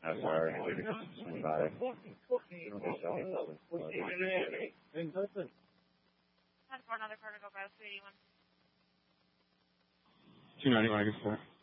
Oh, sorry. Bye. That's for another car to go by 381. 291, I guess.